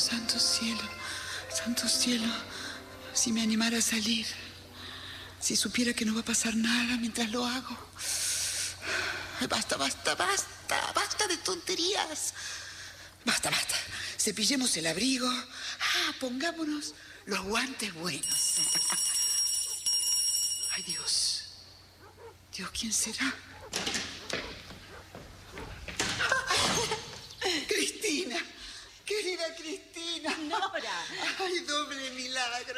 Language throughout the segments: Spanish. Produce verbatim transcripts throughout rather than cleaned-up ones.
santo cielo, santo cielo. Si me animara a salir, si supiera que no va a pasar nada mientras lo hago. Ay, basta, basta, basta, basta de tonterías. Basta, basta. Cepillemos el abrigo. Ah, pongámonos los guantes buenos. Ay, Dios. Dios, ¿quién será? Cristina. Querida Cristina. Nora. Ay, doble milagro.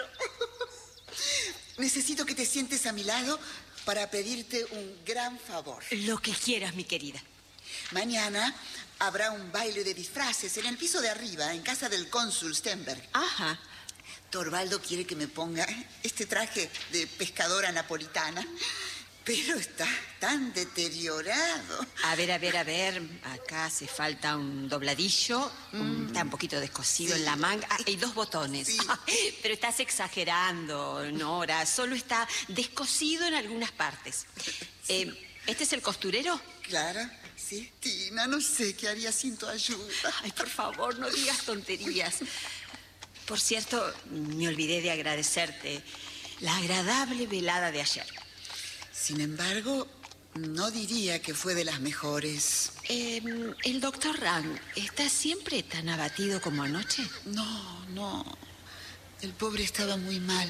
Necesito que te sientes a mi lado para pedirte un gran favor. Lo que quieras, mi querida. Mañana habrá un baile de disfraces en el piso de arriba, en casa del cónsul Stenberg. Ajá. Torvaldo quiere que me ponga este traje de pescadora napolitana, pero está tan deteriorado. A ver, a ver, a ver. Acá hace falta un dobladillo, mm. está un poquito descosido sí. en la manga. Ah, y dos botones. Sí. Pero estás exagerando, Nora. Solo está descosido en algunas partes. Sí. Eh, ¿Este es el costurero? Claro, sí. Tina, no sé qué haría sin tu ayuda. Ay, por favor, no digas tonterías. Por cierto, me olvidé de agradecerte la agradable velada de ayer. Sin embargo, no diría que fue de las mejores. Eh, ¿El doctor Rang está siempre tan abatido como anoche? No, no. El pobre estaba muy mal.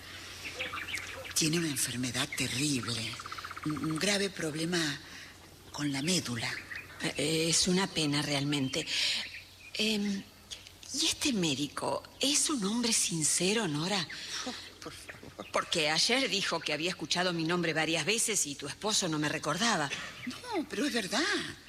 Tiene una enfermedad terrible. Un grave problema con la médula. Es una pena, realmente. Eh, ¿Y este médico es un hombre sincero, Nora? Oh, por favor. Porque ayer dijo que había escuchado mi nombre varias veces y tu esposo no me recordaba. No, pero es verdad.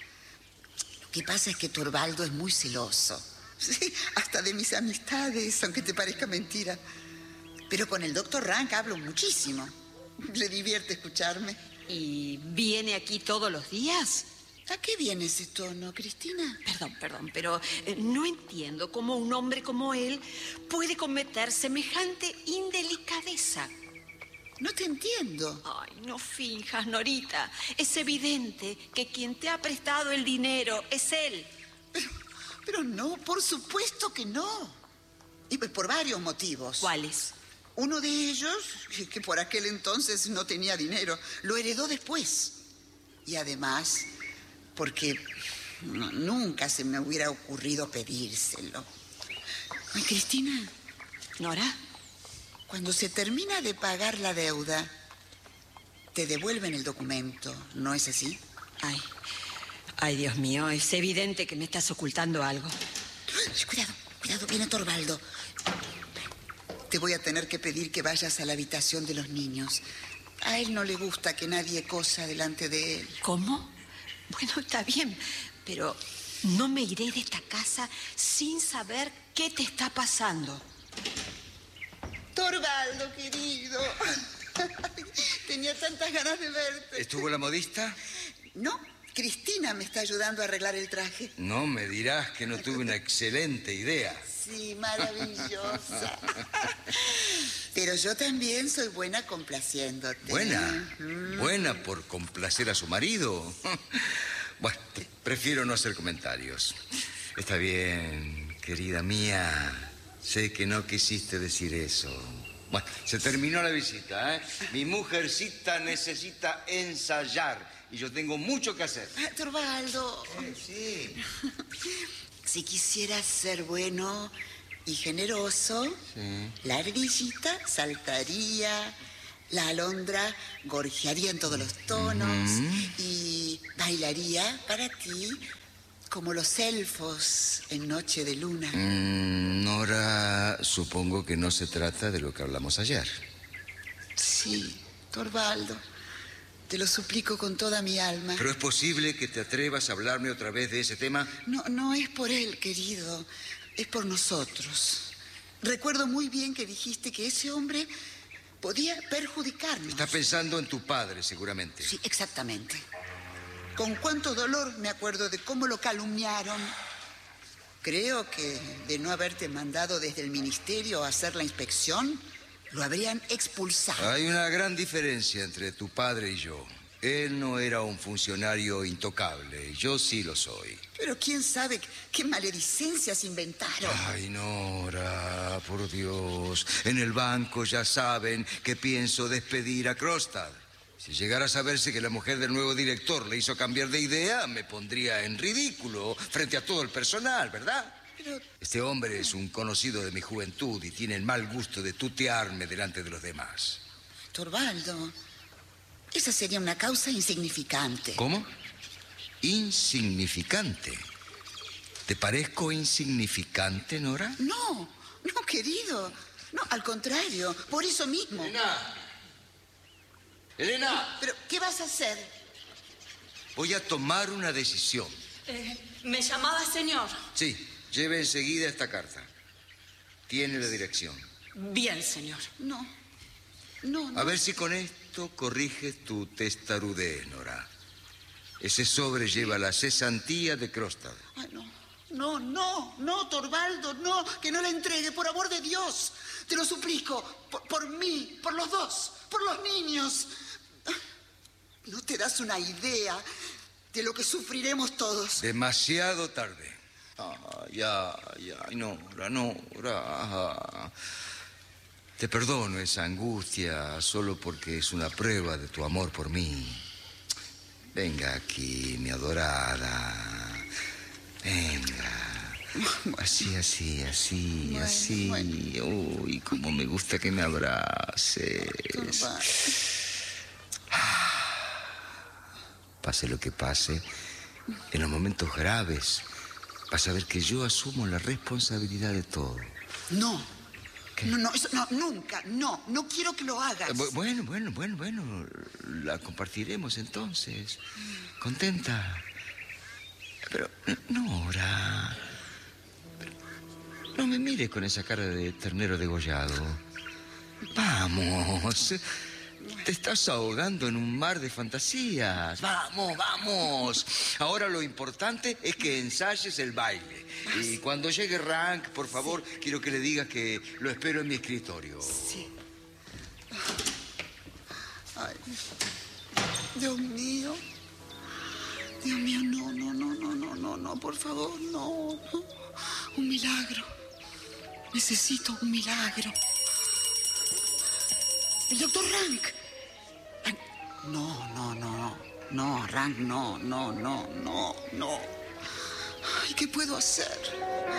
Lo que pasa es que Torvaldo es muy celoso. Sí, hasta de mis amistades, aunque te parezca mentira. Pero con el doctor Rank hablo muchísimo. Le divierte escucharme. ¿Y viene aquí todos los días? ¿A qué viene ese tono, Cristina? Perdón, perdón, pero eh, no entiendo cómo un hombre como él puede cometer semejante indelicadeza. No te entiendo. Ay, no finjas, Norita. Es evidente que quien te ha prestado el dinero es él. Pero, pero no, por supuesto que no. Y pues por varios motivos. ¿Cuáles? Uno de ellos, que por aquel entonces no tenía dinero, lo heredó después. Y además, porque no, nunca se me hubiera ocurrido pedírselo. Ay, Cristina. ¿Nora? Cuando se termina de pagar la deuda, te devuelven el documento, ¿no es así? Ay, ay, Dios mío, es evidente que me estás ocultando algo. Cuidado, cuidado, viene Torvaldo. Te voy a tener que pedir que vayas a la habitación de los niños. A él no le gusta que nadie cosa delante de él. ¿Cómo? Bueno, está bien, pero no me iré de esta casa sin saber qué te está pasando. Torvaldo, querido. Tenía tantas ganas de verte. ¿Estuvo la modista? No, Cristina me está ayudando a arreglar el traje. No me dirás que no tuve una excelente idea. Sí, maravillosa. Pero yo también soy buena complaciéndote. ¿Buena? Mm. ¿Buena por complacer a su marido? Bueno, prefiero no hacer comentarios. Está bien, querida mía. Sé que no quisiste decir eso. Bueno, se terminó la visita, ¿eh? Mi mujercita necesita ensayar y yo tengo mucho que hacer. Ah, Torvaldo. Eh, sí. Si quisieras ser bueno y generoso, sí. La ardillita saltaría, la alondra gorjearía en todos los tonos mm. y bailaría para ti como los elfos en Noche de Luna. Mm, Nora, supongo que no se trata de lo que hablamos ayer. Sí, Torvaldo. Te lo suplico con toda mi alma. ¿Pero es posible que te atrevas a hablarme otra vez de ese tema? No, no es por él, querido. Es por nosotros. Recuerdo muy bien que dijiste que ese hombre podía perjudicarnos. Estás pensando en tu padre, seguramente. Sí, exactamente. Con cuánto dolor me acuerdo de cómo lo calumniaron. Creo que de no haberte mandado desde el ministerio a hacer la inspección, lo habrían expulsado. Hay una gran diferencia entre tu padre y yo. Él no era un funcionario intocable. Yo sí lo soy. Pero quién sabe qué maledicencias inventaron. Ay, Nora, por Dios. En el banco ya saben que pienso despedir a Krogstad. Si llegara a saberse que la mujer del nuevo director le hizo cambiar de idea, me pondría en ridículo frente a todo el personal, ¿verdad? Pero... Este hombre es un conocido de mi juventud y tiene el mal gusto de tutearme delante de los demás. Torvaldo, esa sería una causa insignificante. ¿Cómo? Insignificante. ¿Te parezco insignificante, Nora? No, no, querido. No, al contrario, por eso mismo. Elena. Elena. ¿Pero qué vas a hacer? Voy a tomar una decisión. Eh, ¿Me llamaba, señor? Sí, lleve enseguida esta carta. Tiene la dirección. Bien, señor. No, no, no. A ver si con esto corriges tu testarudez, Nora. Ese sobre lleva la cesantía de Krogstad. Ay, no, no, no, no, Torvaldo, no, que no la entregue, por amor de Dios. Te lo suplico, por, por mí, por los dos, por los niños. No te das una idea de lo que sufriremos todos. Demasiado tarde. Ay, ay, ay, Nora, Nora. Te perdono esa angustia solo porque es una prueba de tu amor por mí. Venga aquí, mi adorada. Venga. Así, así, así, Bueno, así. bueno. Uy, cómo me gusta que me abraces. Torvaldo. Pase lo que pase, en los momentos graves vas a ver que yo asumo la responsabilidad de todo. No. ¿Qué? No, no, eso, no, nunca, no, no quiero que lo hagas. Eh, bu- Bueno, bueno, bueno, bueno, la compartiremos entonces. ¿Contenta? Pero, Nora, no me mires con esa cara de ternero degollado. Vamos, te estás ahogando en un mar de fantasías. Vamos, vamos. Ahora lo importante es que ensayes el baile. Y cuando llegue Rank, por favor, quiero que le digas que lo espero en mi escritorio. Sí. Ay, Dios mío. Dios mío, no, no, no, no, no, no, no, por favor, no, no. Un milagro. Necesito un milagro. El doctor Rank. Rank. No, no, no, no, Rank, no, no, no, no, no. Ay, ¿qué puedo hacer?